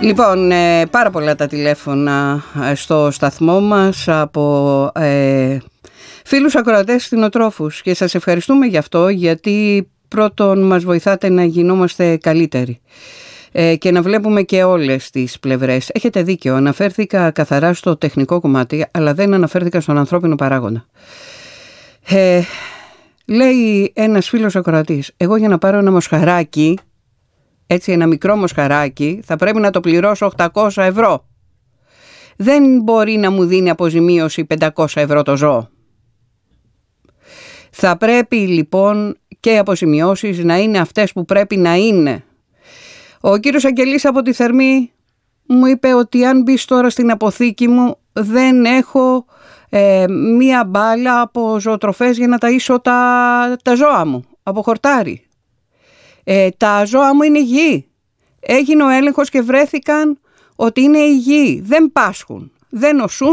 Λοιπόν, πάρα πολλά τα τηλέφωνα στο σταθμό μας από φίλους ακροατές κτηνοτρόφους και σας ευχαριστούμε γι' αυτό, γιατί πρώτον μας βοηθάτε να γινόμαστε καλύτεροι και να βλέπουμε και όλες τις πλευρές. Έχετε δίκιο, αναφέρθηκα καθαρά στο τεχνικό κομμάτι, αλλά δεν αναφέρθηκα στον ανθρώπινο παράγοντα. Λέει ένας φίλος ακροατής, εγώ για να πάρω ένα μοσχαράκι, έτσι ένα μικρό μοσχαράκι, θα πρέπει να το πληρώσω 800 ευρώ. Δεν μπορεί να μου δίνει αποζημίωση 500 ευρώ το ζώο. Θα πρέπει λοιπόν και οι αποζημιώσεις να είναι αυτές που πρέπει να είναι. Ο κύριος Αγγελής από τη Θερμή μου είπε ότι αν μπεις τώρα στην αποθήκη μου δεν έχω μία μπάλα από ζωοτροφές για να ταΐσω τα ζώα μου από χορτάρι. Τα ζώα μου είναι υγιή. Έγινε ο έλεγχος και βρέθηκαν ότι είναι υγιή. Δεν πάσχουν, δεν νοσούν.